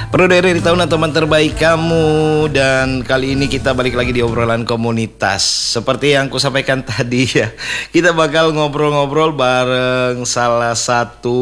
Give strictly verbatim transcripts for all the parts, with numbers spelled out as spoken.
Periode R R I Tahuna teman terbaik kamu. Dan kali ini kita balik lagi di obrolan komunitas. Seperti yang aku sampaikan tadi ya, kita bakal ngobrol-ngobrol bareng salah satu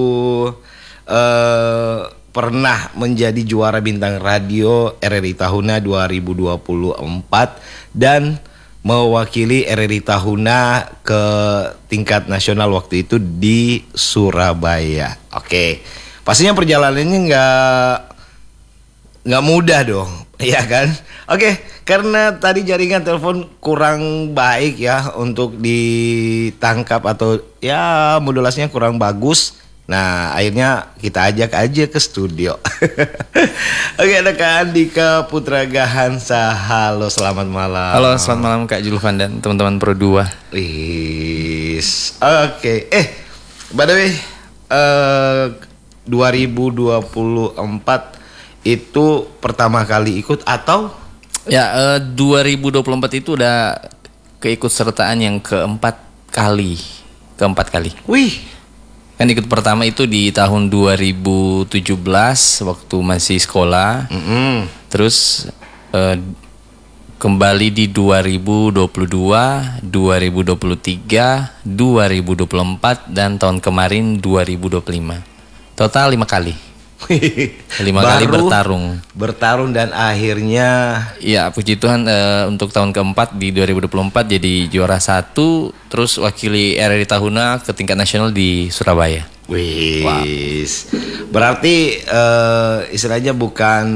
uh, pernah menjadi juara bintang radio R R I Tahuna dua ribu dua puluh empat dan mewakili R R I Tahuna ke tingkat nasional waktu itu di Surabaya. Oke, pastinya perjalanannya nggak nggak mudah dong, ya kan? Oke, karena tadi jaringan telepon kurang baik ya untuk ditangkap atau ya modulasinya kurang bagus. Nah, akhirnya kita ajak aja ke studio. Oke, ada Kak Andika Putra Gahansa. Halo, selamat malam. Halo, selamat malam Kak Julvan dan teman-teman Pro dua. Wis. Oke, eh by the way, uh, dua ribu dua puluh empat itu pertama kali ikut atau? Ya, uh, dua ribu dua puluh empat itu udah keikutsertaan yang keempat kali. Keempat kali. Wih. Kan ikut pertama itu di tahun dua ribu tujuh belas waktu masih sekolah. Mm-hmm. Terus uh, kembali di dua ribu dua puluh dua, dua ribu dua puluh tiga, dua ribu dua puluh empat dan tahun kemarin dua ribu dua puluh lima. Total lima kali. Lima Baru kali bertarung. Bertarung dan akhirnya ya puji Tuhan uh, untuk tahun keempat di dua ribu dua puluh empat jadi juara satu. Terus wakili R R I Tahuna ke tingkat nasional di Surabaya. Wis. Wow. Berarti uh, istilahnya bukan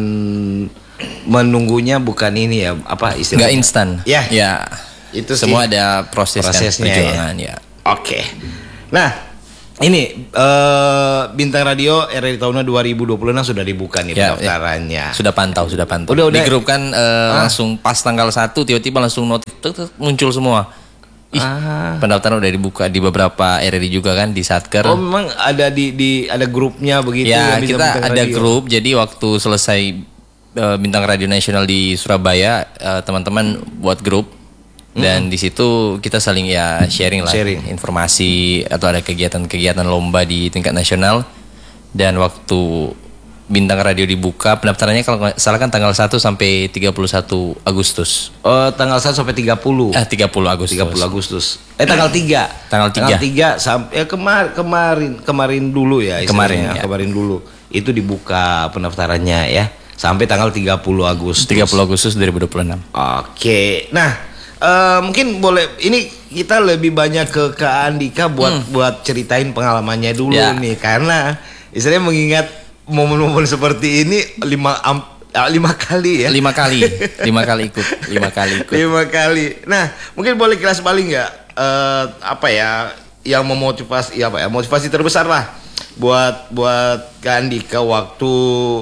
menunggunya bukan ini ya, apa istilahnya? Nggak instan. Ya. Ya. Itu semua sih, ada proses prosesnya, dan perjuangan ya. ya. Oke. Nah, ini uh, bintang radio R R I Tahuna dua ribu dua puluh enam sudah dibuka nih ya, pendaftarannya. Ya. Sudah pantau, sudah pantau. Udah, udah. Di grup kan uh, langsung pas tanggal satu tiba-tiba langsung notif muncul semua. Ih, ah. Pendaftaran udah dibuka di beberapa R R I juga kan di Satker. Oh, memang ada di di ada grupnya begitu ya? Ya, kita ada radio. Grup. Jadi waktu selesai uh, bintang radio nasional di Surabaya, uh, teman-teman buat grup. Dan mm. di situ kita saling ya sharing lah sharing. informasi atau ada kegiatan-kegiatan lomba di tingkat nasional. Dan waktu bintang radio dibuka pendaftarannya kalau nggak salah kan tanggal satu sampai tiga puluh satu Agustus. Oh, tanggal satu sampai tiga puluh. Eh tiga puluh Agustus. tiga puluh Agustus. Eh tanggal tiga. Tanggal tiga. Tanggal tiga sampai ya kemar kemarin kemarin dulu ya kemarin ya. kemarin dulu. Itu dibuka pendaftarannya ya sampai tanggal tiga puluh Agustus. tiga puluh Agustus dua ribu dua puluh enam. Oke. Nah, Uh, mungkin boleh ini kita lebih banyak ke Kak Andika buat hmm. buat ceritain pengalamannya dulu ya. Nih karena istilahnya mengingat momen-momen seperti ini lima um, lima kali ya lima kali lima kali ikut lima kali ikut lima kali. Nah mungkin boleh kelas paling nggak uh, apa ya yang memotivasi ya apa ya motivasi terbesar lah buat buat Kak Andika waktu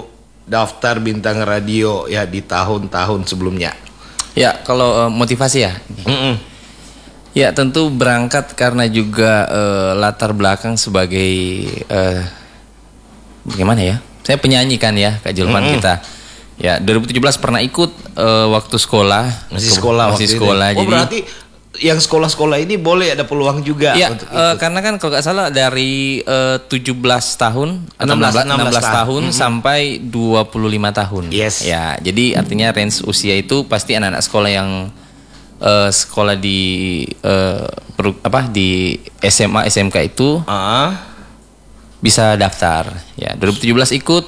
daftar bintang radio ya di tahun-tahun sebelumnya. Ya, kalau uh, motivasi ya, Mm-mm. ya tentu berangkat karena juga uh, latar belakang sebagai uh, bagaimana ya? Saya penyanyi kan ya, Kak Julvan mm-hmm. kita. Ya, dua ribu tujuh belas pernah ikut uh, waktu sekolah, masih sekolah, masih waktu sekolah. Itu. Oh, jadi berarti yang sekolah-sekolah ini boleh ada peluang juga ya, untuk uh, karena kan kalau nggak salah dari uh, tujuh belas tahun atau enam belas, enam belas tahun mm-hmm. sampai dua puluh lima tahun. Yes. Ya, jadi artinya range usia itu pasti anak-anak sekolah yang uh, sekolah di uh, per, apa di S M A S M K itu uh. bisa daftar. Ya, dua ribu tujuh belas ikut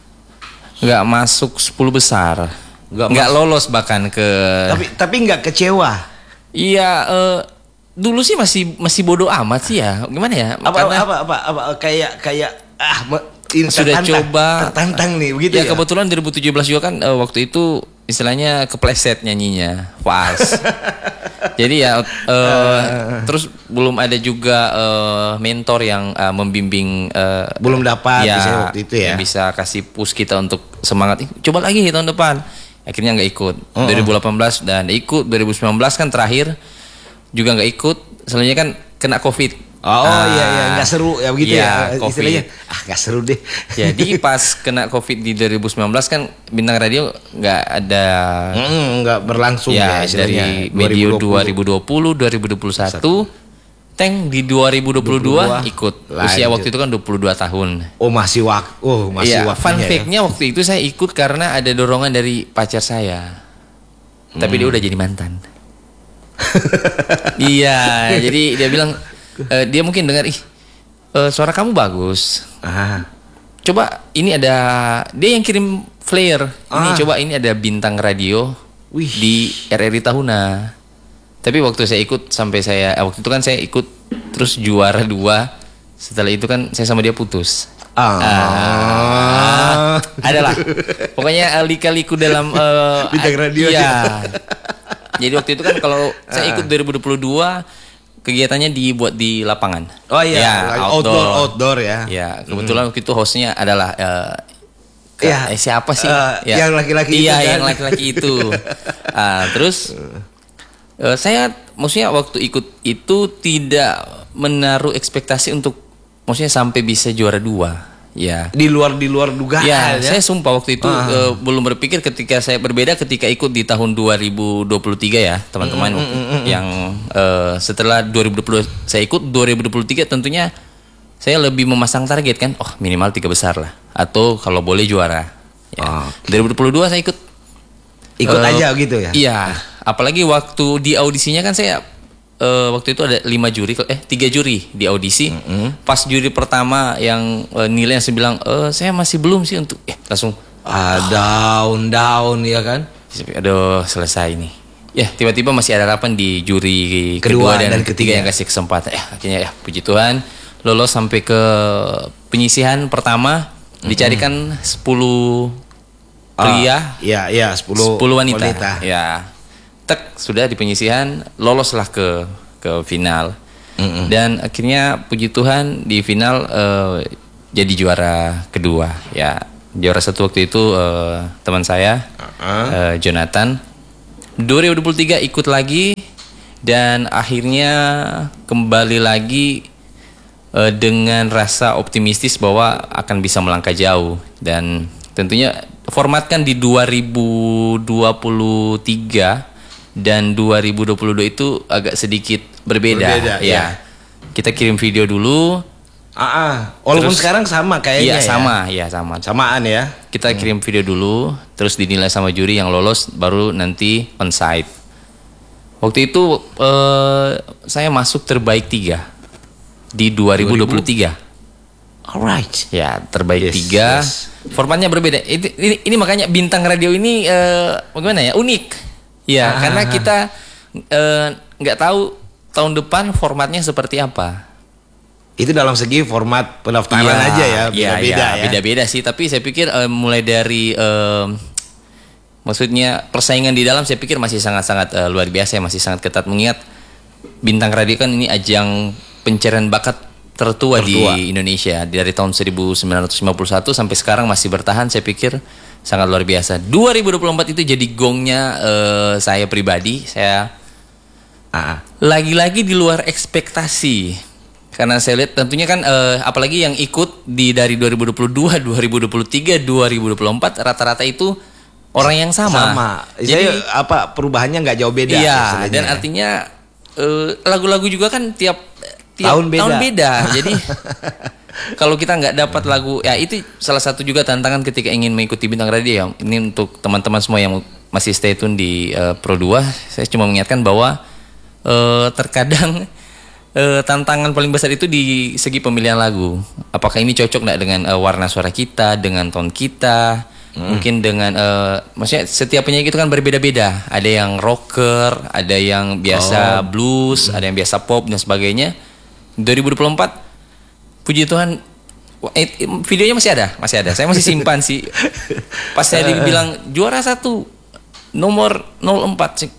nggak masuk sepuluh besar. Nggak lolos bahkan ke Tapi tapi nggak kecewa. Iya, uh, dulu sih masih masih bodoh amat sih ya. Gimana ya? Apa Karena apa, apa apa apa kayak kayak ah me, sudah tertantang, coba tertantang nih begitu ya. Ya kebetulan dua ribu tujuh belas juga kan uh, waktu itu istilahnya kepleset nyanyinya, pas. Jadi ya uh, terus belum ada juga uh, mentor yang uh, membimbing uh, belum dapat ya, waktu itu ya. Yang bisa kasih push kita untuk semangat. Coba lagi tahun depan. Akhirnya nggak ikut. Uh-uh. dua ribu delapan belas dan ikut. dua ribu sembilan belas kan terakhir juga nggak ikut. Selanjutnya kan kena COVID. Oh ah, iya iya nggak seru ya begitu ya, ya istilahnya. Ah nggak seru deh. Jadi pas kena COVID di dua ribu sembilan belas kan bintang radio nggak ada. Mm, nggak berlangsung ya, ya istilahnya. Dari medio dua ribu dua puluh, dua ribu dua puluh satu Tank di dua ribu dua puluh dua, dua puluh dua ikut. Lanjut. Usia waktu itu kan dua puluh dua tahun. Oh masih wak, oh masih ya, waktunya. Fun fact-nya ya? Waktu itu saya ikut karena ada dorongan dari pacar saya. Hmm. Tapi dia udah jadi mantan. Iya, jadi dia bilang uh, dia mungkin dengar ih uh, suara kamu bagus. Ah. Coba ini ada dia yang kirim flyer. Ini Ah. coba ini ada bintang radio. Wih. Di R R I Tahuna. Tapi waktu saya ikut sampai saya eh, waktu itu kan saya ikut terus juara dua. Setelah itu kan saya sama dia putus. Ah. Ah. Adalah. Pokoknya uh, lika-liku dalam uh, bintang radio. Iya. Jadi waktu itu kan kalau saya ikut dua ribu dua puluh dua kegiatannya dibuat di lapangan. Oh iya, ya, outdoor. outdoor outdoor ya. Ya, kebetulan hmm. waktu itu hostnya adalah uh, ke, ya. eh, siapa sih? Uh, ya. Yang laki-laki iya, itu kan? yang laki-laki itu. uh, terus uh, saya maksudnya waktu ikut itu tidak menaruh ekspektasi untuk maksudnya sampai bisa juara dua. Ya. Di luar di luar dugaan. Ya, ya, saya sumpah waktu itu uh. uh, belum berpikir ketika saya berbeda ketika ikut di tahun dua ribu dua puluh tiga ya, teman-teman. Mm, mm, mm, mm. Yang uh, setelah dua ribu dua puluh saya ikut dua ribu dua puluh tiga tentunya saya lebih memasang target kan. Oh, minimal tiga besar lah atau kalau boleh juara. Ya. Oh, okay. dua ribu dua puluh dua saya ikut ikut uh, aja gitu ya. Iya, apalagi waktu di audisinya kan saya Uh, waktu itu ada lima juri, eh tiga juri di audisi. Mm-hmm. Pas juri pertama yang uh, nilai yang saya bilang, uh, saya masih belum sih untuk, eh langsung ah, down down ya kan? Aduh selesai nih. Ya tiba-tiba masih ada harapan di juri kedua, kedua dan, dan ketiga, ketiga yang kasih kesempatan. Eh akhirnya ya puji Tuhan lolos sampai ke penyisihan pertama. Mm-hmm. Dicarikan sepuluh pria, ah, ya ya sepuluh wanita. wanita. Ya. Tek, sudah di penyisihan loloslah ke ke final. Mm-hmm. Dan akhirnya puji Tuhan di final uh, jadi juara kedua ya. Juara satu waktu itu uh, teman saya uh-huh. uh, Jonathan. dua ribu dua puluh tiga ikut lagi dan akhirnya kembali lagi uh, dengan rasa optimistis bahwa akan bisa melangkah jauh. Dan tentunya formatkan di dua ribu dua puluh tiga dan dua ribu dua puluh dua itu agak sedikit berbeda, berbeda ya. ya. Kita kirim video dulu. Ah, ah. Walaupun terus, sekarang sama kayaknya. Iya sama, ya sama. Samaan ya. Kita hmm. kirim video dulu, terus dinilai sama juri yang lolos, baru nanti on-site. Waktu itu eh, saya masuk terbaik tiga di dua ribu dua puluh tiga. Alright. Ya terbaik yes, tiga. Yes. Formatnya berbeda. Ini, ini, ini makanya bintang radio ini eh, bagaimana ya unik. Ya, ah. karena kita nggak uh, tahu tahun depan formatnya seperti apa. Itu dalam segi format pendaftaran ya, aja ya, beda-beda ya, ya. Beda-beda sih, tapi saya pikir uh, mulai dari uh, maksudnya persaingan di dalam saya pikir masih sangat-sangat uh, luar biasa, masih sangat ketat. Mengingat bintang radio kan ini ajang pencarian bakat tertua, tertua di Indonesia dari tahun seribu sembilan ratus lima puluh satu sampai sekarang masih bertahan. Saya pikir sangat luar biasa. dua ribu dua puluh empat itu jadi gongnya uh, saya pribadi. Saya uh, lagi-lagi di luar ekspektasi. Karena saya lihat tentunya kan uh, apalagi yang ikut di dari dua ribu dua puluh dua, dua ribu dua puluh tiga, dua ribu dua puluh empat rata-rata itu orang yang sama. Sama. Jadi saya, apa perubahannya nggak jauh beda. Iya. Dan ya. Artinya uh, lagu-lagu juga kan tiap tiap tahun beda. Tahun beda. Jadi kalau kita nggak dapat lagu, ya itu salah satu juga tantangan ketika ingin mengikuti bintang radio ya. Ini untuk teman-teman semua yang masih stay tune di uh, Pro dua, saya cuma mengingatkan bahwa uh, terkadang uh, tantangan paling besar itu di segi pemilihan lagu. Apakah ini cocok nggak dengan uh, warna suara kita, dengan tone kita, hmm. mungkin dengan, uh, maksudnya setiap penyanyi itu kan berbeda-beda. Ada yang rocker, ada yang biasa oh. blues, hmm. ada yang biasa pop dan sebagainya. dua ribu dua puluh empat puji Tuhan, videonya masih ada, masih ada. Saya masih simpan sih. Pas saya dibilang juara satu nomor nol empat sih.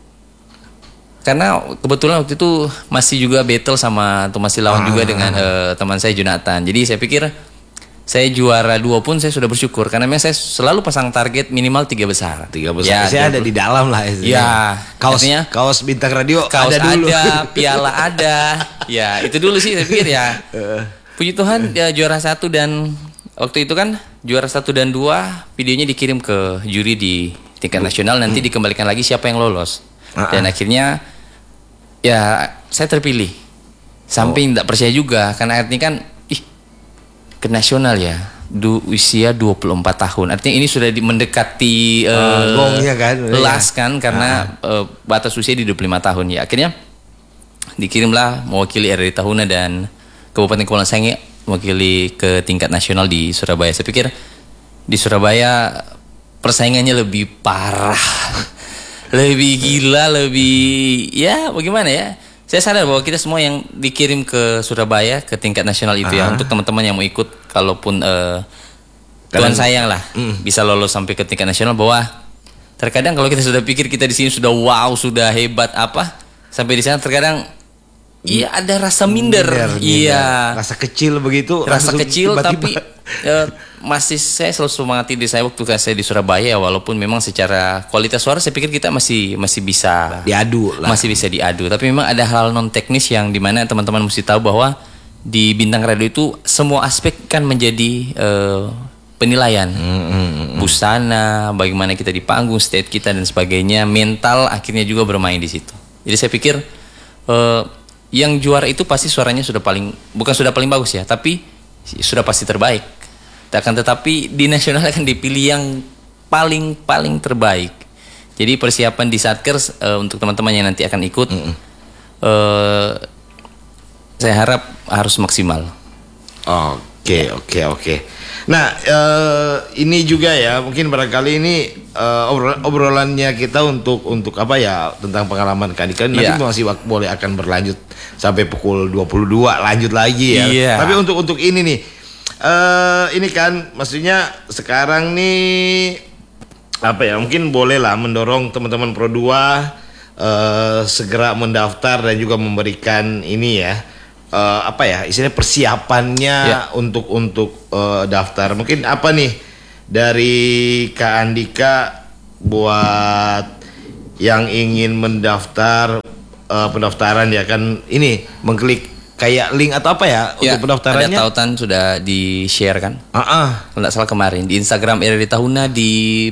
Karena kebetulan waktu itu masih juga battle sama atau masih lawan ah. juga dengan uh, teman saya Jonathan. Jadi saya pikir saya juara dua pun saya sudah bersyukur karena memang saya selalu pasang target minimal tiga besar. Tiga besar. Ya, saya ada di dalam lah. Ya, kaosnya, kaos bintang radio kaos ada dulu. Ada, piala ada. Ya, itu dulu sih saya pikir ya. Puji Tuhan ya, juara satu dan waktu itu kan juara satu dan dua videonya dikirim ke juri di tingkat nasional, nanti hmm. dikembalikan lagi siapa yang lolos. Uh-uh. Dan akhirnya ya saya terpilih Sampai tidak percaya juga karena artinya kan ih ke nasional ya. Du, usia dua puluh empat tahun. Artinya ini sudah di, mendekati uh, gongnya kan. Las kan karena uh, batas usia di dua puluh lima tahun ya. Akhirnya dikirimlah mewakili R R I Tahuna dan Kabupaten Kepulauan Sangihe mewakili ke tingkat nasional di Surabaya. Saya pikir di Surabaya persaingannya lebih parah. Lebih gila, lebih ya bagaimana ya? Saya sadar bahwa kita semua yang dikirim ke Surabaya ke tingkat nasional itu uh-huh. ya untuk teman-teman yang mau ikut, kalaupun uh, Tuhan sayang lah mm. bisa lolos sampai ke tingkat nasional, bahwa terkadang kalau kita sudah pikir kita di sini sudah wow, sudah hebat apa, sampai di sana terkadang iya ada rasa minder, minder iya minder. Rasa kecil begitu, rasa kecil tiba-tiba. Tapi uh, masih saya selalu semangati diri saya waktu saya di Surabaya, walaupun memang secara kualitas suara saya pikir kita masih masih bisa diadu lah. Masih bisa diadu, tapi memang ada hal non teknis yang dimana teman-teman mesti tahu bahwa di Bintang Radio itu semua aspek kan menjadi uh, penilaian. Mm, mm, mm. Busana, bagaimana kita di panggung, state kita dan sebagainya, mental akhirnya juga bermain di situ. Jadi saya pikir uh, yang juara itu pasti suaranya sudah paling, bukan sudah paling bagus ya, tapi sudah pasti terbaik. Akan tetapi di nasional akan dipilih yang paling paling terbaik. Jadi persiapan di Satkers uh, untuk teman-teman yang nanti akan ikut, mm -mm. uh, saya harap harus maksimal. Oke oke oke. Nah uh, ini juga ya, mungkin barangkali ini uh, obrol obrolannya kita untuk untuk apa ya, tentang pengalaman Kak Andika. Nanti yeah. masih boleh akan berlanjut sampai pukul dua puluh dua, lanjut lagi ya. Yeah. Tapi untuk untuk ini nih. Uh, ini kan maksudnya sekarang nih apa ya, mungkin boleh lah mendorong teman-teman Pro dua uh, segera mendaftar dan juga memberikan ini ya uh, apa ya istilahnya persiapannya ya. untuk untuk uh, daftar. Mungkin apa nih dari Kak Andika buat yang ingin mendaftar, uh, pendaftaran ya kan, ini mengklik kayak link atau apa ya, ya untuk pendaftarannya? Ada tautan sudah di-share kan? Uh-uh. Kalau tidak salah kemarin di Instagram R R I Tahuna, di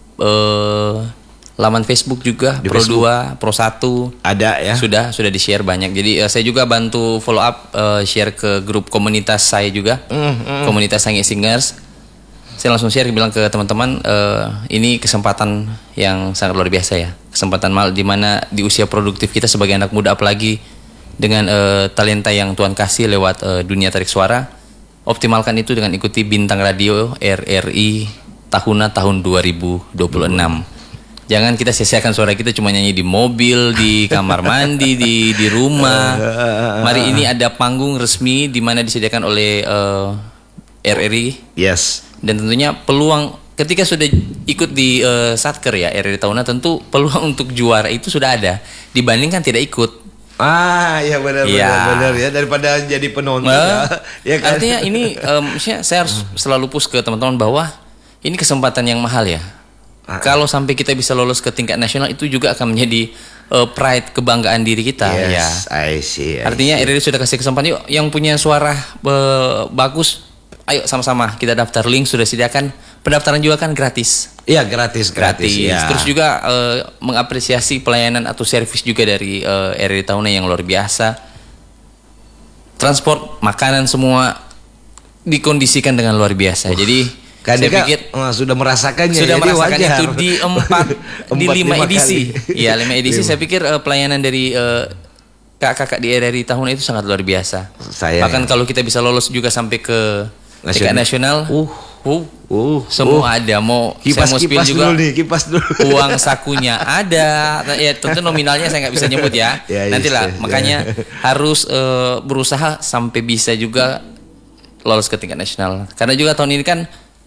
uh, laman Facebook juga di Pro Facebook. dua, Pro satu ada ya. Sudah sudah di-share banyak. Jadi uh, saya juga bantu follow up, uh, share ke grup komunitas saya juga. Mm, mm. Komunitas Sangihe Singers. Saya langsung share bilang ke teman-teman, uh, ini kesempatan yang sangat luar biasa ya. Kesempatan mal di mana di usia produktif kita sebagai anak muda, apalagi dengan uh, talenta yang Tuhan kasih lewat uh, dunia tarik suara, optimalkan itu dengan ikuti Bintang Radio R R I Tahuna tahun dua ribu dua puluh enam. Jangan kita sia-siakan suara kita cuma nyanyi di mobil, di kamar mandi, di di rumah. Mari, ini ada panggung resmi di mana disediakan oleh uh, R R I. Yes. Dan tentunya peluang ketika sudah ikut di uh, Satker ya R R I Tahuna, tentu peluang untuk juara itu sudah ada dibandingkan tidak ikut. Ah, ya benar ya. benar benar ya, daripada jadi penonton uh, ya. Ya kan? Artinya ini um, saya harus selalu push ke teman-teman bahwa ini kesempatan yang mahal ya. Ah. Kalau sampai kita bisa lolos ke tingkat nasional, itu juga akan menjadi uh, pride, kebanggaan diri kita. Yes, ya. I see, I Artinya see. R R I sudah kasih kesempatan, yuk yang punya suara uh, bagus, ayo sama-sama kita daftar, link sudah sediakan. Pendaftaran juga kan gratis. Iya, gratis, gratis. gratis. Ya. Terus juga uh, mengapresiasi pelayanan atau servis juga dari uh, R R I Tahuna yang luar biasa. Transport, makanan semua dikondisikan dengan luar biasa. Uh, Jadi Kak saya Andika, pikir uh, sudah merasakannya. Sudah jadi merasakan wajar. itu di empat, di lima edisi. Iya, lima edisi. lima. Saya pikir uh, pelayanan dari uh, kakak-kakak di R R I Tahuna itu sangat luar biasa. Sayang. Bahkan kalau kita bisa lolos juga sampai ke tingkat nasional, uh, uh, uh, semua uh. ada. Mau kipas, saya mau spill kipas juga. Dulu nih, kipas dulu. Uang sakunya ada. Ya tentu nominalnya saya nggak bisa nyebut ya. Ya, nantilah. yes, Makanya harus uh, berusaha sampai bisa juga lolos ke tingkat nasional. Karena juga tahun ini kan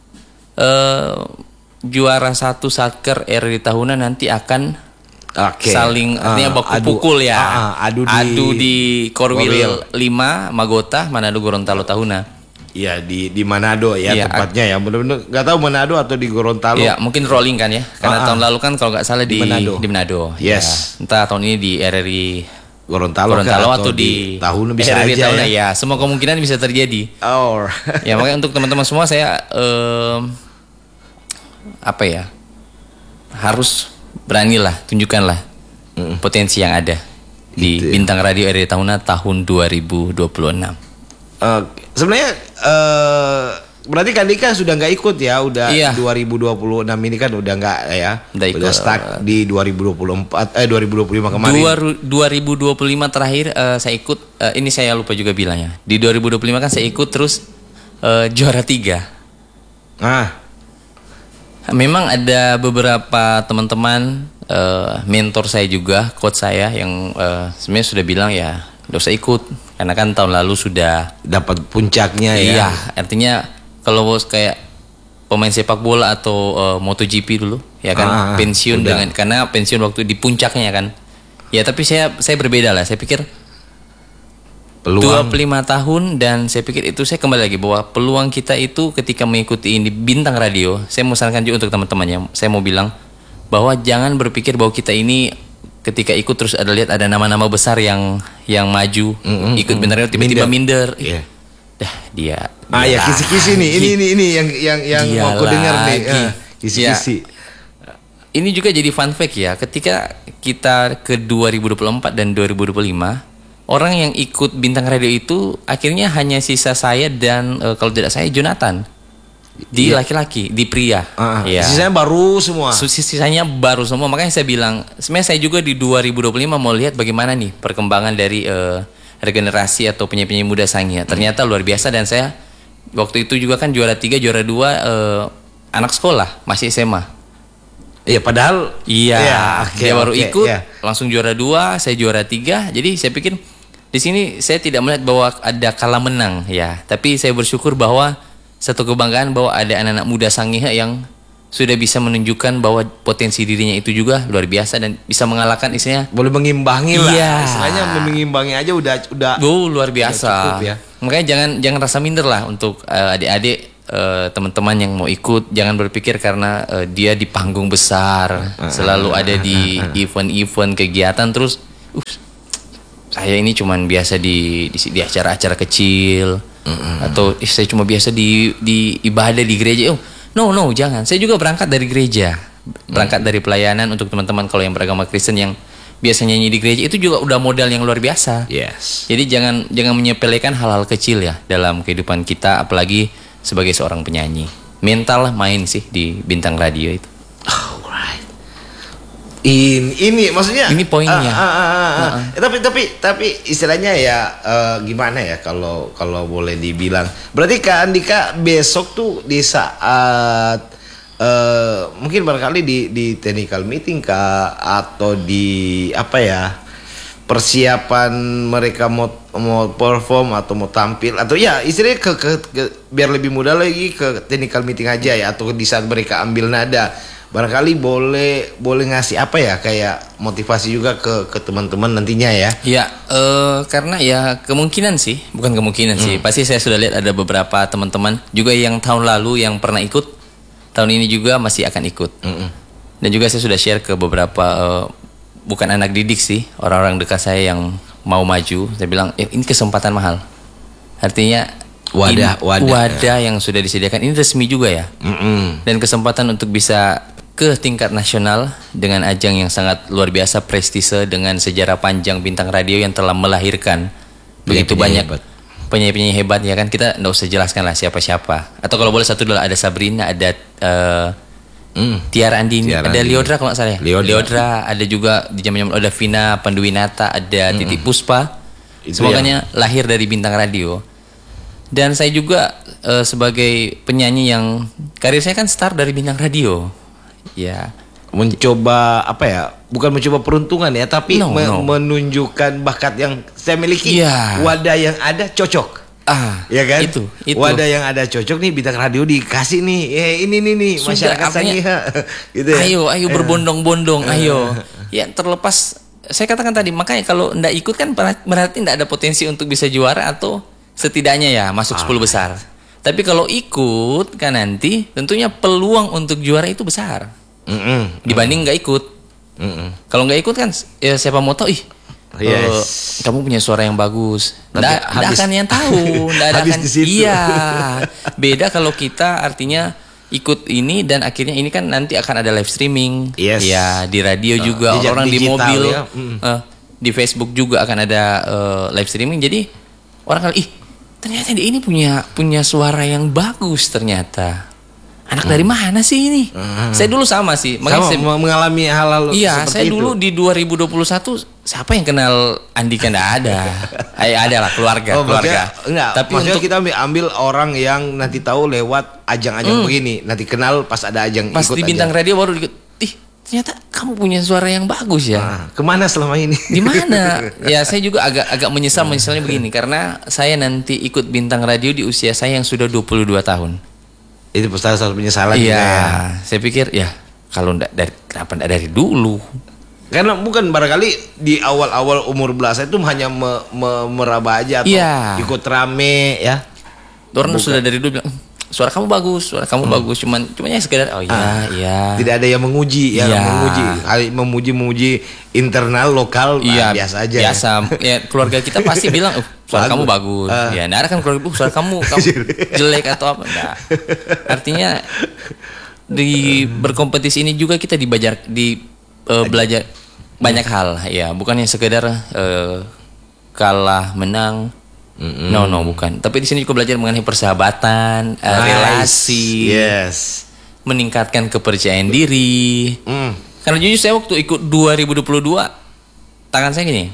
uh, juara satu Satker R R I Tahuna nanti akan Okay. saling uh, artinya baku adu, pukul ya. Uh, uh, adu di, adu di Korwil Korwil lima, Magota, Manado, Gorontalo Tahuna. Iya, di di Manado ya, ya tempatnya ya. Benar-benar nggak tahu Manado atau di Gorontalo. Iya, mungkin rolling kan ya. Karena uh, uh. tahun lalu kan kalau nggak salah di, di Manado. Di Manado. Yes. Ya. Entah tahun ini di R R I Gorontalo, Gorontalo atau, atau di, di Tahuna bisa R R I aja Tahuna, ya. ya. Semua kemungkinan bisa terjadi. Oh. Ya, makanya untuk teman-teman semua saya um, apa ya? Harus beranilah, tunjukkanlah mm. potensi yang ada. di Gitu ya. Bintang Radio R D Tahuna tahun dua ribu dua puluh enam. Uh, sebenarnya uh, berarti Kak Dika sudah nggak ikut ya, udah Iya. dua ribu dua puluh enam ini kan udah nggak ya, Udah ikut. stuck di dua ribu dua puluh empat eh dua ribu dua puluh lima kemarin. Dua- dua ribu dua puluh lima terakhir eh, saya ikut, eh, ini saya lupa juga bilangnya. Di dua ribu dua puluh lima kan saya ikut terus eh, juara tiga. Ah, Memang ada beberapa teman-teman, eh, mentor saya juga, coach saya yang eh, sebenarnya sudah bilang ya nggak usah ikut karena kan tahun lalu sudah. dapat puncaknya ya. Iya, artinya kalau bos kayak pemain sepak bola atau uh, MotoGP dulu, ya kan, Ah, pensiun udah. dengan karena pensiun waktu di puncaknya kan. Ya tapi saya saya berbeda lah. Saya pikir dua Peluang. puluh lima tahun dan saya pikir itu saya kembali lagi bahwa peluang kita itu ketika mengikuti ini Bintang Radio, saya mau sarankan juga untuk teman-temannya. Saya mau bilang bahwa jangan berpikir bahwa kita ini ketika ikut terus ada lihat ada nama-nama besar yang yang maju, Mm-mm, ikut mm. Bintang Radio tiba-tiba minder. Iya. Dah dia. Ah dia ya, kisi-kisi nih. Ini ini ini yang yang yang Dia mau aku dengar nih. lagi. Ah, kisi-kisi. Ini juga jadi fun fact ya, ketika kita ke dua ribu dua puluh empat dan dua ribu dua puluh lima, orang yang ikut Bintang Radio itu akhirnya hanya sisa saya dan eh, kalau tidak saya Jonathan. Di Iya. laki-laki, di pria. Ah, Ya. sisanya baru semua. Su- Sisanya baru semua, makanya saya bilang, sebenarnya saya juga di dua ribu dua puluh lima mau lihat bagaimana nih perkembangan dari eh, regenerasi atau penyanyi-penyanyi muda Sangihe. Ternyata luar biasa dan saya waktu itu juga kan juara tiga, juara dua eh, anak sekolah, masih S M A. Iya, padahal Iya, ya, oke, dia baru oke, ikut, ya. langsung juara dua, saya juara tiga. Jadi saya pikir di sini saya tidak melihat bahwa ada kalah menang ya, tapi saya bersyukur bahwa satu kebanggaan bahwa ada anak-anak muda Sangihe yang sudah bisa menunjukkan bahwa potensi dirinya itu juga luar biasa dan bisa mengalahkan isinya. Boleh mengimbangi lah. Iya. Istilahnya mengimbangi aja udah udah Oh, luar biasa. cukup ya. Makanya jangan jangan rasa minder lah untuk eh, adik-adik, eh, teman-teman yang mau ikut. Jangan berpikir karena eh, dia di panggung besar, selalu ada di event-event kegiatan terus. Uh, saya ini cuman biasa di di, di acara-acara kecil atau eh, saya cuma biasa di di ibadah di gereja. Oh, no no jangan. Saya juga berangkat dari gereja, berangkat dari pelayanan untuk teman-teman kalau yang beragama Kristen yang biasa nyanyi di gereja itu juga udah modal yang luar biasa. Yes. Jadi jangan jangan menyepelekan hal-hal kecil ya dalam kehidupan kita, apalagi sebagai seorang penyanyi. Mental lah main sih di Bintang Radio itu. Alright. Ini ini maksudnya Ini poinnya. ah, ah, ah, ah. Uh-uh. Eh, tapi tapi tapi istilahnya ya eh, gimana ya kalau kalau boleh dibilang. Berarti Kak Andika besok tuh di saat eh, mungkin barangkali di di technical meeting Kak atau di apa ya? Persiapan mereka mau mau perform atau mau tampil atau ya istilahnya ke, ke, ke- biar lebih mudah lagi ke technical meeting aja ya atau di saat mereka ambil nada barangkali boleh boleh ngasih apa ya kayak motivasi juga ke ke teman-teman nantinya ya. Ya, eh, karena ya kemungkinan sih, bukan kemungkinan sih. Pasti saya sudah lihat ada beberapa teman-teman juga yang tahun lalu yang pernah ikut, tahun ini juga masih akan ikut. Mm-mm. Dan juga saya sudah share ke beberapa eh, bukan anak didik sih, orang-orang dekat saya yang mau maju. Saya bilang, eh, ini kesempatan mahal. Artinya Wadah- ini- wadah, wadah yang sudah disediakan ini resmi juga ya. Mm-mm. Dan kesempatan untuk bisa ke tingkat nasional dengan ajang yang sangat luar biasa prestise dengan sejarah panjang Bintang Radio yang telah melahirkan begitu Penyanyi banyak hebat. penyanyi-penyanyi hebat ya kan, kita nggak usah jelaskan lah siapa-siapa. Atau kalau boleh satu dulu ada Sabrina, ada eh, Mm. Tiara Andini, Tiara ada Andini. Liodra kalau nggak salah ya. Liodra. ada juga di zaman-zaman ada Vina Panduwinata, ada Titi Puspa. Itu Semuanya lahir dari Bintang Radio. Dan saya juga eh, sebagai penyanyi yang karir saya kan start dari Bintang Radio. Ya. Mencoba apa ya? Bukan mencoba peruntungan ya, tapi No, me- no. menunjukkan bakat yang saya miliki. Iya. Wadah yang ada cocok. Ah, Ya kan? Itu, itu. Wadah yang ada cocok nih Bintang Radio dikasih nih. Eh ini nih nih Sudah, masyarakat artinya, Sangihe. Gitu ya. Ayo, ayo berbondong-bondong, ayo. Ya terlepas, saya katakan tadi, makanya kalau ndak ikut kan berarti ndak ada potensi untuk bisa juara atau setidaknya ya masuk sepuluh besar. Tapi kalau ikut kan nanti tentunya peluang untuk juara itu besar Mm-mm. dibanding nggak ikut. Mm-mm. Kalau nggak ikut kan ya siapa mau tahu ih. Yes. eh, kamu punya suara yang bagus. Nanti Nggak nggak habis- akan yang tahu, nggak ada habis akan. di situ. Iya. Beda kalau kita artinya ikut ini dan akhirnya ini kan nanti akan ada live streaming. Yes. Ya, di radio juga jejak orang di digital mobil. ya. Mm. eh, di Facebook juga akan ada uh, live streaming. Jadi orang kali ih ternyata dia ini punya punya suara yang bagus ternyata. Anak hmm. dari mana sih ini? Hmm. Saya dulu sama sih. Sama saya, mengalami hal-hal iya, seperti saya itu. dulu di dua ribu dua puluh satu siapa yang kenal Andika? Nggak ada. Ay, ada lah keluarga, oh, keluarga. Enggak, tapi maksudnya untuk, kita ambil, ambil orang yang nanti tahu lewat ajang-ajang hmm. begini. Nanti kenal pas ada ajang pas ikut di Bintang ajang. Radio baru ikut. Ih, ternyata kamu punya suara yang bagus ya. Nah, kemana selama ini? Di mana? Ya saya juga agak agak menyesal menyesalnya begini karena saya nanti ikut Bintang Radio di usia saya yang sudah dua puluh dua tahun. Itu salah satu penyesalan. Iya, ya. Saya pikir ya kalau ndak dari kenapa ndak dari dulu? Karena bukan barangkali di awal-awal umur belasan itu hanya me, me, meraba aja atau ya. ikut rame ya. Orang sudah dari dulu bilang suara kamu bagus, suara kamu hmm. bagus, cuman cuman ya sekedar oh iya, ah, iya. Tidak ada yang menguji ya, ya. menguji, memuji memuji internal lokal iya, nah, biasa aja. Biasa. Ya keluarga kita pasti bilang, "Uh, suara bagus. Kamu bagus." Uh. Ya, nah ada kan keluarga, "Uh, suara kamu kamu jelek atau apa?" Nah, artinya di berkompetisi ini juga kita dibajar di uh, belajar banyak hal ya, bukan yang sekedar uh, kalah menang. Mm-hmm. No no bukan. Tapi di sini juga belajar mengenai persahabatan, nice. uh, relasi, yes, meningkatkan kepercayaan diri. Mm. Karena jujur saya waktu ikut dua ribu dua puluh dua tangan saya gini,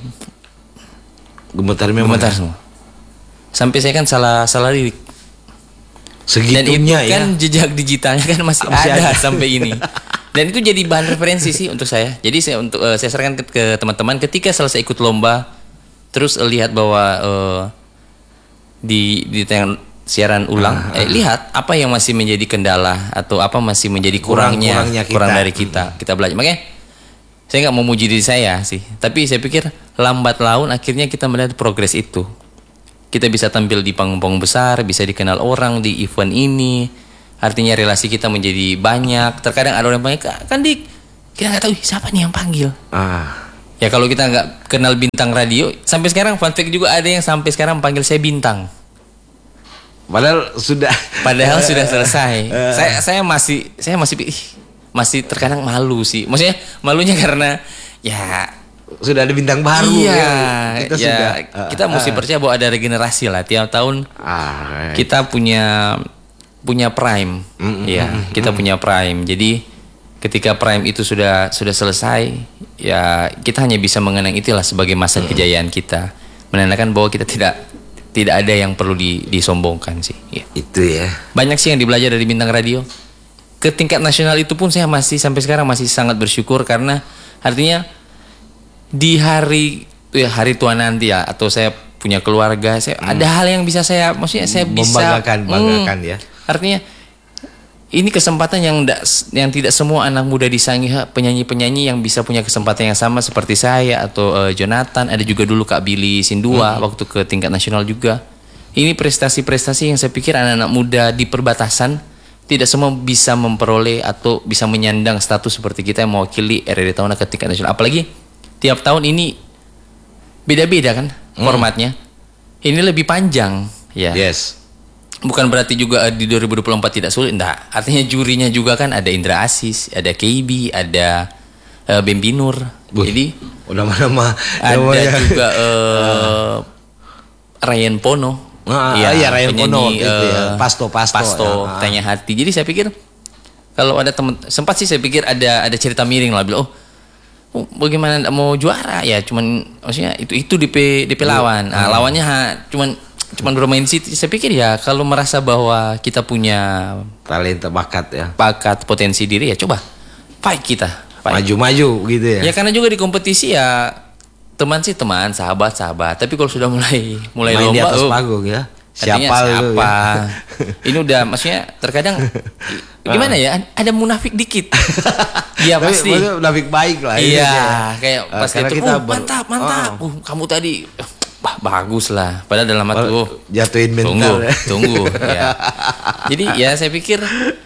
gemetar memang. Gemetar semua. Sampai saya kan salah salah lirik. Segitunya dan itu ya. Kan jejak digitalnya kan masih, masih ada, ada sampai ini. Dan itu jadi bahan referensi sih untuk saya. Jadi saya untuk uh, saya sarankan ke, ke teman-teman ketika selesai ikut lomba, terus uh, lihat bahwa uh, di di tayangan siaran ulang, ah, eh, lihat apa yang masih menjadi kendala atau apa masih menjadi kurangnya, kurang, kurang dari kita, kita belajar. Makanya saya nggak mau memuji diri saya sih, tapi saya pikir lambat laun akhirnya kita melihat progres itu. Kita bisa tampil di panggung-panggung besar, bisa dikenal orang di event ini. Artinya relasi kita menjadi banyak. Terkadang ada orang yang panggil, kan Dik, kita nggak tahu siapa nih yang panggil. Ah. Ya kalau kita nggak kenal Bintang Radio, sampai sekarang fun fact juga ada yang sampai sekarang panggil saya Bintang. Padahal sudah. Padahal sudah selesai. saya saya masih saya masih masih terkadang malu sih. Maksudnya malunya karena ya sudah ada bintang baru. Iya, ya. Kita ya, sudah. Kita uh, mesti uh. percaya bahwa ada regenerasi lah tiap tahun. Uh, kita punya punya prime, mm, ya mm, kita mm. punya prime. Jadi ketika prime itu sudah sudah selesai, ya kita hanya bisa mengenang itulah sebagai masa hmm. kejayaan kita, menandakan bahwa kita tidak tidak ada yang perlu di, disombongkan sih. Ya. Itu ya. Banyak sih yang dibelajar dari Bintang Radio. Ke tingkat nasional itu pun saya masih sampai sekarang masih sangat bersyukur karena artinya di hari ya hari tua nanti ya atau saya punya keluarga, saya hmm. ada hal yang bisa saya maksudnya saya bisa membanggakan, banggakan hmm, ya. Artinya ini kesempatan yang tidak yang tidak semua anak muda di Sangihe, penyanyi-penyanyi yang bisa punya kesempatan yang sama seperti saya atau uh, Jonathan, ada juga dulu Kak Billy Sindua hmm. waktu ke tingkat nasional juga. Ini prestasi-prestasi yang saya pikir anak-anak muda di perbatasan tidak semua bisa memperoleh atau bisa menyandang status seperti kita yang mewakili R R D Tahuna ke tingkat nasional. Apalagi tiap tahun ini beda-beda kan hmm. formatnya. Ini lebih panjang ya. Yes. Bukan berarti juga di dua ribu dua puluh empat tidak sulit, enggak. Artinya jurinya juga kan ada Indra Asis, ada K B, ada uh, Bembi Nur. Buh, jadi udah nama ada namanya. Juga uh, Ryan Pono. Ah, ya, iya Ryan penyanyi, Pono gitu uh, ya. Pasto Pasto. Pasto ya. Tanya Hati. Jadi saya pikir kalau ada teman sempat sih saya pikir ada ada cerita miring lah bilang, "Oh, oh bagaimana enggak mau juara?" Ya cuman maksudnya itu itu D P D P lawan. Nah, hmm. lawannya ha, cuman cuman bermain City. Saya pikir ya kalau merasa bahwa kita punya talenta, bakat ya, bakat, potensi diri ya coba fight kita, fight. Maju-maju gitu ya. Ya karena juga di kompetisi ya teman sih teman, sahabat sahabat. Tapi kalau sudah mulai mulai main lomba di atas oh, panggung ya. Siapa? Siapa? siapa? Ini udah maksudnya terkadang gimana ya? Ada munafik dikit. Iya pasti. Munafik baik lah. Iya, kayak pas uh, itu kita oh, mantap mantap. Uh. Uh, kamu tadi bah, bagus lah. Padahal dalam hati oh, jatuhin mental. Tunggu, ya. tunggu. Ya. Jadi ya saya pikir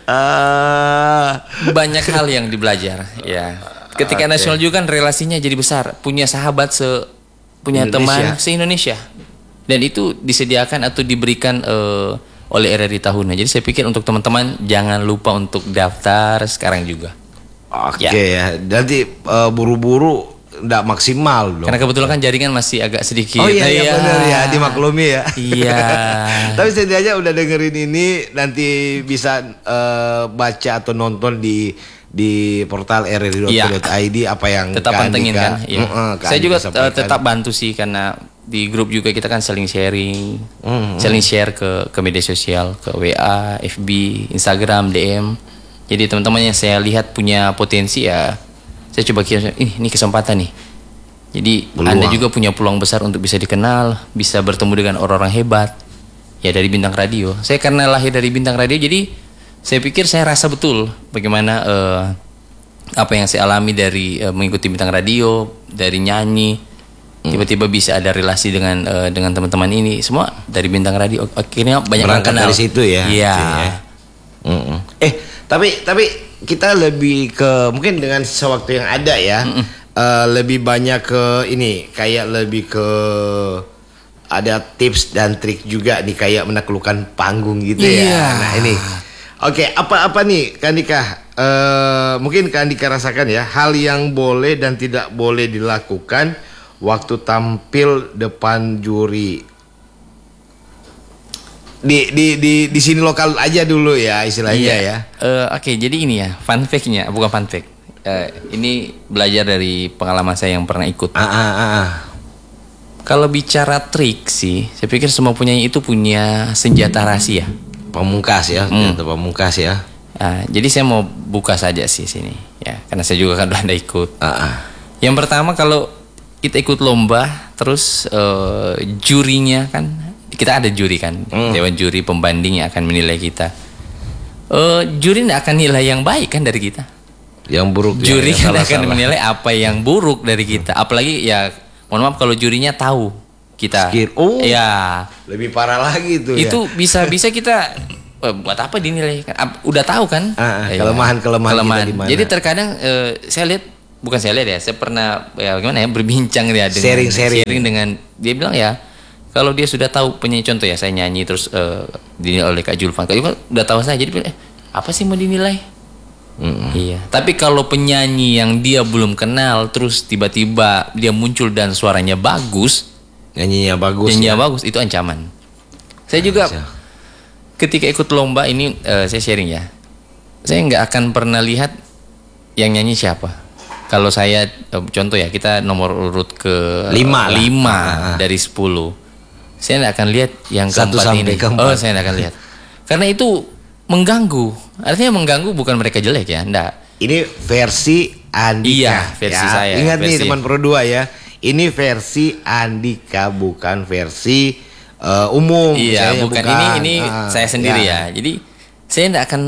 uh. banyak hal yang dibelajar. Ya. Ketika okay. nasional juga kan relasinya jadi besar. Punya sahabat se, punya Indonesia. Teman se Indonesia. Dan itu disediakan atau diberikan uh, oleh R R D Tahuna. Jadi saya pikir untuk teman-teman jangan lupa untuk daftar sekarang juga. Oke okay, ya. ya. Nanti uh, buru-buru nggak maksimal dong. Karena kebetulan kan jaringan masih agak sedikit. Oh iya, iya benar ya, dimaklumi ya. Iya. Tapi setidaknya udah dengerin ini, nanti bisa uh, baca atau nonton di di portal r r i dot co dot i d apa yang tetap pantengin kan. Iya. Uh, uh, Saya juga uh, tetap bantu sih, karena di grup juga kita kan saling sharing, uh, uh. saling share ke ke media sosial, ke W A, F B, Instagram, D M. Jadi teman-teman yang saya lihat punya potensi ya, saya coba kira ini, ini kesempatan nih. Jadi peluang. Anda juga punya peluang besar untuk bisa dikenal, bisa bertemu dengan orang-orang hebat. Ya dari Bintang Radio. Saya karena lahir dari Bintang Radio, jadi saya pikir saya rasa betul bagaimana uh, apa yang saya alami dari uh, mengikuti Bintang Radio, dari nyanyi, hmm. tiba-tiba bisa ada relasi dengan uh, dengan teman-teman ini, semua dari Bintang Radio. Akhirnya banyak orang kenal dari situ ya. Iya. Ya. Mm-mm. Eh tapi tapi kita lebih ke mungkin dengan sewaktu yang ada ya, uh, lebih banyak ke ini kayak lebih ke ada tips dan trik juga nih, kayak menaklukkan panggung gitu ya. Yeah. Nah ini. Oke, apa-apa nih Kak Andika? Uh, mungkin Kak Andika rasakan ya, hal yang boleh dan tidak boleh dilakukan waktu tampil depan juri. Di di di di sini lokal aja dulu ya istilahnya iya. ya. Uh, Oke, okay, jadi ini ya, fun fact-nya, bukan fun fact. Uh, ini belajar dari pengalaman saya yang pernah ikut. Ah, ah, ah. Kalau bicara trik sih, saya pikir semua penyanyi itu punya senjata rahasia. Pamungkas ya, hmm. pamungkas ya. Nah, jadi saya mau buka saja sih sini, ya, karena saya juga kan udah ada ikut. Uh -uh. Yang pertama, kalau kita ikut lomba, terus uh, jurinya kan, kita ada juri kan, hmm. dewan juri pembanding yang akan menilai kita. Uh, juri tidak akan nilai yang baik kan dari kita. Yang buruk. Juri kan akan menilai apa yang buruk dari kita. Apalagi ya, mohon maaf kalau jurinya tahu kita. Skir. Oh, ya lebih parah lagi tuh. Itu ya. bisa bisa kita eh, buat apa dinilai kan? Udah tahu kan? Ah, ya. Kelemahan kelemahan. kelemahan. Jadi terkadang eh, saya lihat, bukan saya lihat ya, saya pernah ya gimana ya berbincang ya dengan sharing sharing. sharing dengan dia bilang ya, kalau dia sudah tahu penyanyi, contoh ya saya nyanyi terus eh, dinilai oleh Kak Julfan, Kak Julfan udah tahu saya, jadi eh, apa sih mau dinilai? Mm-hmm. Iya. Tapi kalau penyanyi yang dia belum kenal terus tiba-tiba dia muncul dan suaranya bagus, nyanyinya bagus, nyanyinya ya? bagus, itu ancaman. Saya juga Bisa. ketika ikut lomba ini uh, saya sharing ya, saya nggak akan pernah lihat yang nyanyi siapa. Kalau saya uh, contoh ya, kita nomor urut ke lima, lima ah. dari sepuluh, saya nggak akan lihat yang Satu keempat ini. keempat. Oh, saya nggak akan lihat, karena itu mengganggu. Artinya mengganggu bukan mereka jelek ya, enggak. Ini versi Andika. Iya, versi ya. saya. Ingat versi. nih teman Pro dua ya. Ini versi Andika, bukan versi uh, umum. Iya, bukan. bukan ini ini ah, saya sendiri ya. ya. Jadi saya tidak akan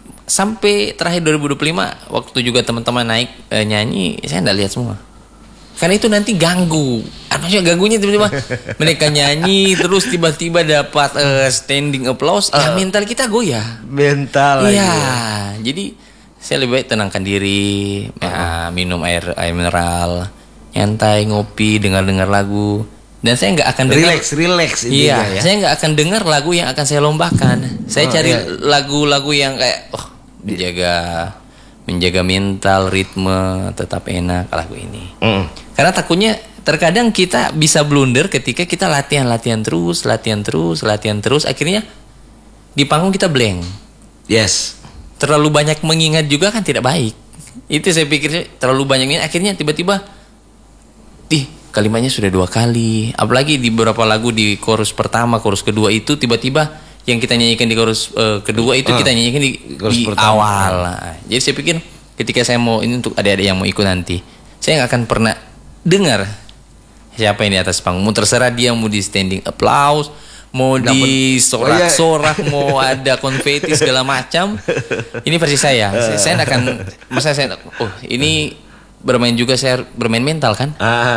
sampai terakhir dua ribu dua puluh lima waktu juga teman-teman naik eh, nyanyi, saya tidak lihat semua. Karena itu nanti ganggu. Maksudnya ganggunya tiba-tiba mereka nyanyi terus tiba-tiba dapat uh, standing applause, uh, ya mental kita goyah. Mental. Iya. Jadi saya lebih baik tenangkan diri, uh. ya, minum air air mineral, nyantai, ngopi, dengar-dengar lagu. Dan saya nggak akan dengar relax, relax. Iya, ya. saya nggak akan dengar lagu yang akan saya lombakan. Saya oh, cari lagu-lagu iya. yang kayak oh menjaga menjaga mental, ritme tetap enak lagu ini. Mm. Karena takutnya terkadang kita bisa blunder ketika kita latihan-latihan terus, latihan terus, latihan terus, akhirnya di panggung kita blank. Yes. Terlalu banyak mengingat juga kan tidak baik. Itu saya pikir terlalu banyak ini, akhirnya tiba-tiba ih, kalimatnya sudah dua kali. Apalagi di beberapa lagu di chorus pertama, chorus kedua itu tiba-tiba yang kita nyanyikan di chorus uh, kedua itu uh, kita nyanyikan di, di awal. Nah, jadi saya pikir ketika saya mau ini untuk adik-adik yang mau ikut nanti, saya nggak akan pernah dengar siapa ini atas panggung. Mau terserah dia mau di standing applause, mau di sorak-sorak, oh, iya. mau ada konfeti segala macam. Ini versi saya. Saya, saya nggak akan, masa saya, oh ini bermain juga, saya bermain mental kan.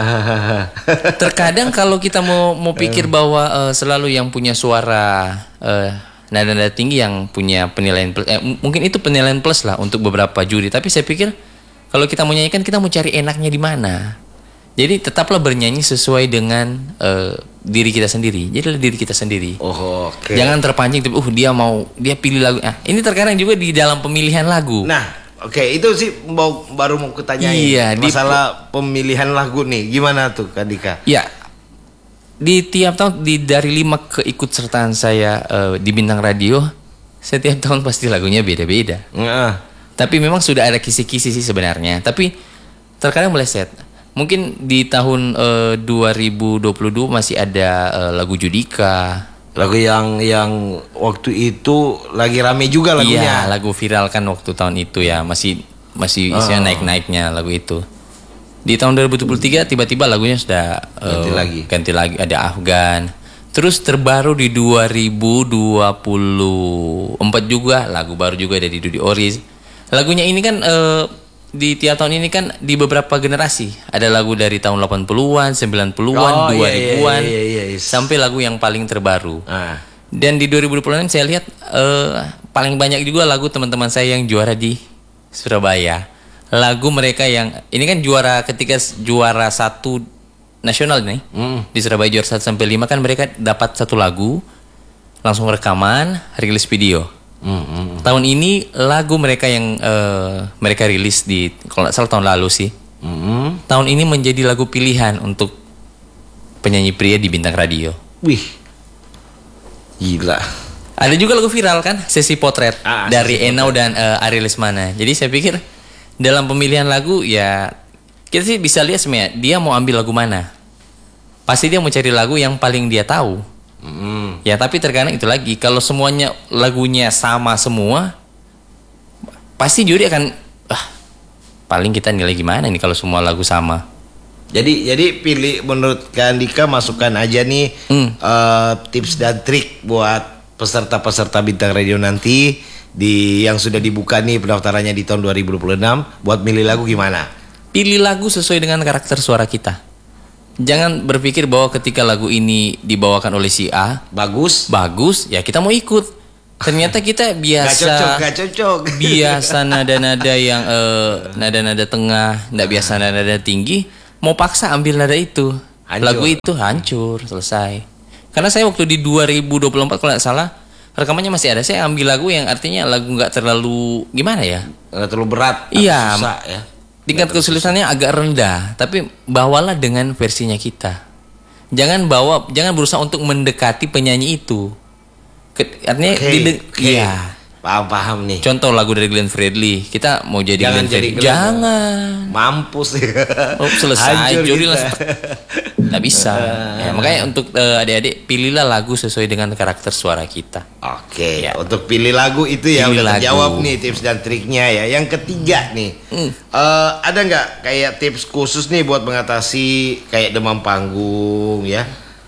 Terkadang kalau kita mau mau pikir bahwa uh, selalu yang punya suara uh, nada-nada tinggi yang punya penilaian plus, eh, mungkin itu penilaian plus lah untuk beberapa juri. Tapi saya pikir kalau kita mau nyanyikan, kita mau cari enaknya di mana. Jadi tetaplah bernyanyi sesuai dengan uh, diri kita sendiri. Jadilah diri kita sendiri. Oh, okay. Jangan terpancing. Uh dia mau dia pilih lagu. Nah, ini terkadang juga di dalam pemilihan lagu. Nah, Oke, itu sih mau, baru mau kutanyain. Iya, masalah di, pemilihan lagu nih, gimana tuh Kak Dika? Ya, di tiap tahun di dari lima keikutsertaan saya uh, di Bintang Radio, setiap tahun pasti lagunya beda-beda. Uh. Tapi memang sudah ada kisi-kisi sih sebenarnya. Tapi terkadang meleset. Mungkin di tahun uh, dua ribu dua puluh dua masih ada uh, lagu Judika. Lagu yang yang waktu itu lagi rame juga lagunya. Iya, lagu viral kan waktu tahun itu ya, masih masih isinya oh. naik-naiknya lagu itu. Di tahun dua ribu dua puluh tiga tiba-tiba lagunya sudah ganti uh, lagi. Ganti lagi, ada Afgan. Terus terbaru di dua ribu dua puluh empat juga lagu baru juga dari Dudi Oris. Lagunya ini kan uh, di tiap tahun ini kan di beberapa generasi. Ada lagu dari tahun delapan puluhan, sembilan puluhan, oh, dua ribuan, iya, iya, iya, iya. sampai lagu yang paling terbaru. Ah. Dan di dua ribu dua puluh enam saya lihat uh, paling banyak juga lagu teman-teman saya yang juara di Surabaya. Lagu mereka yang ini kan juara ketika juara satu nasional nih. Mm. Di Surabaya juara satu sampai lima kan mereka dapat satu lagu, langsung rekaman, rilis video. Mm, mm, tahun ini lagu mereka yang uh, mereka rilis di kalau nggak salah tahun lalu sih. Mm. Tahun ini menjadi lagu pilihan untuk penyanyi pria di Bintang Radio. Wih, gila. Ada juga lagu viral kan, Sesi Potret ah, dari Sesi Enau Potret. dan uh, Ari Lesmana. Jadi saya pikir dalam pemilihan lagu ya kita sih bisa lihat sebenarnya dia mau ambil lagu mana. Pasti dia mau cari lagu yang paling dia tahu. Hmm. Ya tapi terkadang itu lagi kalau semuanya lagunya sama semua, pasti juri akan ah paling kita nilai gimana nih kalau semua lagu sama. Jadi jadi pilih menurut Kak Andika masukkan aja nih hmm. uh, tips dan trik buat peserta-peserta Bintang Radio nanti di yang sudah dibuka nih pendaftarannya di tahun dua ribu dua puluh enam buat milih lagu gimana? Pilih lagu sesuai dengan karakter suara kita. Jangan berpikir bahwa ketika lagu ini dibawakan oleh si A bagus, bagus ya kita mau ikut. Ternyata kita biasa, gak cocok, gak cocok. biasa nada-nada yang uh, nada-nada tengah, nggak biasa nada-nada tinggi. Mau paksa ambil nada itu, hancur. Lagu itu hancur selesai. Karena saya waktu di dua ribu dua puluh empat kalau nggak salah rekamannya masih ada. Saya ambil lagu yang artinya lagu nggak terlalu gimana ya? Nggak terlalu berat. Iya. Susah, ya. Tingkat kesulitannya agak rendah, tapi bawalah dengan versinya kita. Jangan bawa, jangan berusaha untuk mendekati penyanyi itu. Artinya, okay, dide- okay. ya. Paham paham nih. Contoh lagu dari Glenn Fredly, kita mau jadi jangan Glenn jadi Fredly. Glenn. Jangan. Mampus ya. Oh, selesai. Juri langsung. Nggak bisa. Ya, makanya untuk uh, adik-adik pilihlah lagu sesuai dengan karakter suara kita. Oke. Ya. Untuk pilih lagu itu ya pilih udah lagu. terjawab nih tips dan triknya ya. Yang ketiga nih, hmm. uh, ada nggak kayak tips khusus nih buat mengatasi kayak demam panggung ya?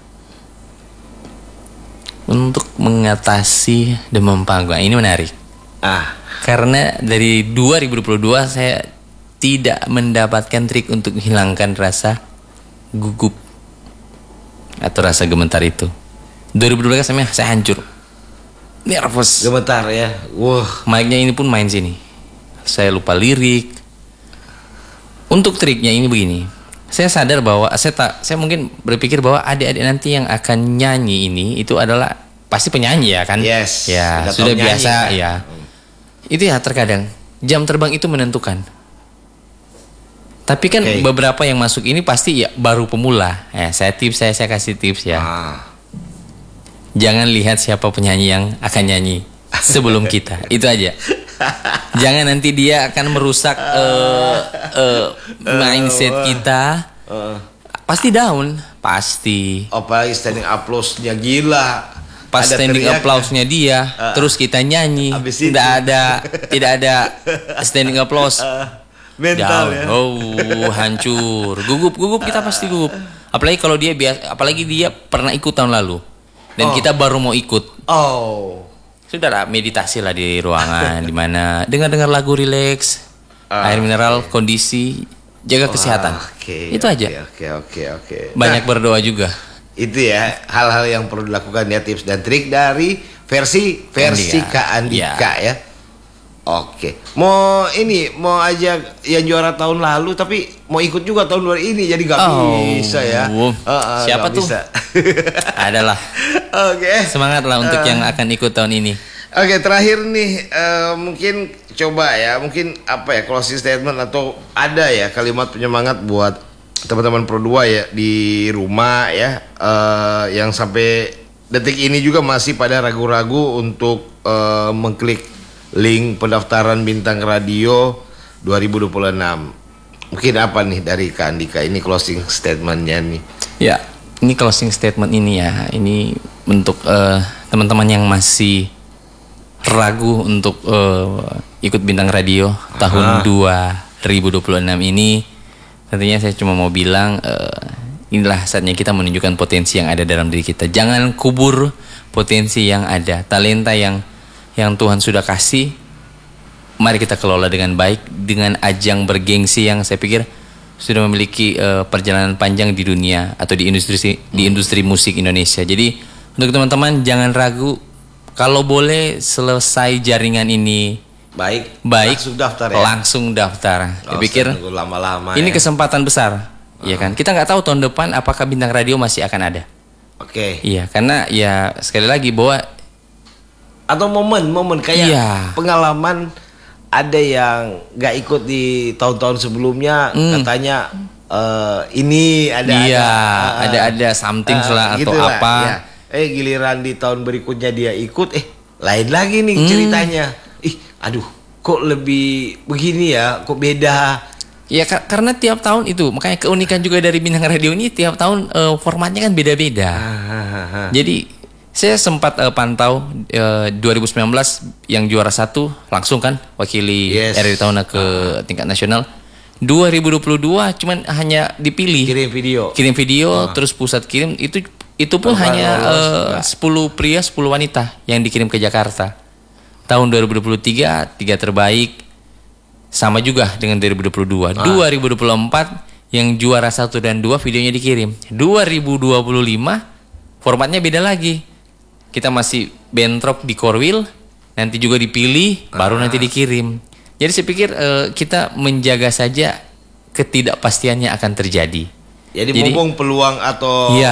Untuk mengatasi demam panggung ini menarik. Ah. Karena dari dua ribu dua puluh dua saya tidak mendapatkan trik untuk menghilangkan rasa gugup atau rasa gemetar itu. dua ribu dua belas saya, saya hancur, nervous, gemetar ya. Wah, mic-nya ini pun main sini. Saya lupa lirik. Untuk triknya ini begini. Saya sadar bahwa saya tak, saya mungkin berpikir bahwa adik-adik nanti yang akan nyanyi ini itu adalah pasti penyanyi ya kan? Yes. Ya, sudah biasa kan? Ya. Itu ya terkadang jam terbang itu menentukan. Tapi kan okay. beberapa yang masuk ini pasti ya baru pemula. Eh, saya tips saya saya kasih tips ya. Ah. Jangan lihat siapa penyanyi yang akan nyanyi sebelum kita. Itu aja. Jangan nanti dia akan merusak uh, uh, mindset kita. Uh. Pasti down, pasti. Apalagi standing applause-nya gila. Pas ada standing applause-nya dia, uh. terus kita nyanyi. Tidak ada tidak ada standing applause. Uh. Mental ya. Oh, hancur. Gugup-gugup kita pasti gugup. Apalagi kalau dia biasa, apalagi dia pernah ikut tahun lalu. Dan oh. kita baru mau ikut. Oh. Sudahlah, meditasi lah di ruangan di mana dengar-dengar lagu rileks, uh, air mineral, okay. kondisi, jaga kesehatan. Okay, itu aja. Oke, okay, oke, okay, oke. Okay. Banyak nah, berdoa juga. Itu ya, hal-hal yang perlu dilakukan ya, tips dan trik dari versi versi Andika. Kak Andika ya. ya. Oke, mau ini mau ajak yang juara tahun lalu tapi mau ikut juga tahun luar ini jadi nggak oh, bisa ya. Uh, uh, siapa tuh? Bisa. Adalah. Oke. Okay. Semangat lah untuk uh, yang akan ikut tahun ini. Oke, okay, terakhir nih uh, mungkin coba ya, mungkin apa ya closing statement atau ada ya kalimat penyemangat buat teman-teman Pro dua ya di rumah ya, uh, yang sampai detik ini juga masih pada ragu-ragu untuk uh, mengklik link pendaftaran Bintang Radio dua ribu dua puluh enam. Mungkin apa nih dari Kak Andika, ini closing statementnya nih. Ya, ini closing statement ini ya, ini untuk uh, teman-teman yang masih ragu untuk uh, ikut Bintang Radio Aha. tahun dua ribu dua puluh enam ini. Tentunya saya cuma mau bilang uh, inilah saatnya kita menunjukkan potensi yang ada dalam diri kita. Jangan kubur potensi yang ada, talenta yang yang Tuhan sudah kasih. Mari kita kelola dengan baik, dengan ajang bergengsi yang saya pikir sudah memiliki uh, perjalanan panjang di dunia atau di industri hmm. di industri musik Indonesia. Jadi untuk teman-teman jangan ragu. Kalau boleh selesai jaringan ini baik, baik langsung daftar ya. Langsung daftar. Saya pikir lama-lama. Ini ya. kesempatan besar, uh-huh. ya kan? Kita nggak tahu tahun depan apakah Bintang Radio masih akan ada. Oke. Okay. Iya, karena ya sekali lagi bahwa atau momen-momen kayak iya. pengalaman ada yang nggak ikut di tahun-tahun sebelumnya, hmm. katanya uh, ini ada iya, ada, ada ada something uh, lah atau gitulah, apa. Ya. Eh giliran di tahun berikutnya dia ikut, eh lain lagi nih hmm. ceritanya. Ih, aduh, kok lebih begini ya, kok beda. Ya kar- karena tiap tahun itu, makanya keunikan juga dari Bintang Radio ini tiap tahun uh, formatnya kan beda-beda. Ah, Jadi saya sempat uh, pantau uh, dua ribu sembilan belas yang juara satu langsung kan wakili yes. R R I Tahuna ke ah. tingkat nasional. dua ribu dua puluh dua cuman hanya dipilih kirim video, kirim video, ah. terus pusat kirim itu. Itu pun Bapak hanya uh, sepuluh pria, sepuluh wanita yang dikirim ke Jakarta. Tahun dua ribu dua puluh tiga, tiga terbaik. Sama juga dengan dua ribu dua puluh dua. Ah. dua ribu dua puluh empat, yang juara satu dan dua videonya dikirim. dua ribu dua puluh lima, formatnya beda lagi. Kita masih bentrok di Korwil, nanti juga dipilih, ah. baru nanti dikirim. Jadi saya pikir uh, kita menjaga saja ketidakpastiannya akan terjadi. Jadi, Jadi mumpung peluang atau iya,